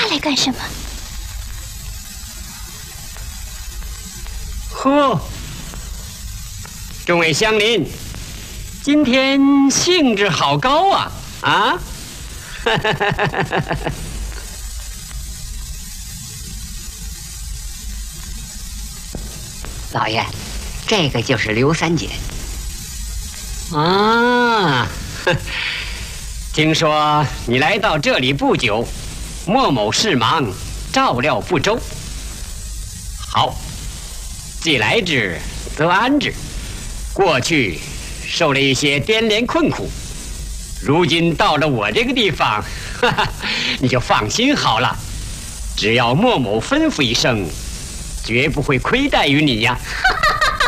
来干什么？ 呵，众位乡邻，今天兴致好高啊！啊！ 老爷，这个就是刘三姐。 啊，听说你来到这里不久，莫某事忙，照料不周。好，既来之，则安之。过去受了一些颠连困苦，如今到了我这个地方，哈哈，你就放心好了。只要莫某吩咐一声，绝不会亏待于你呀。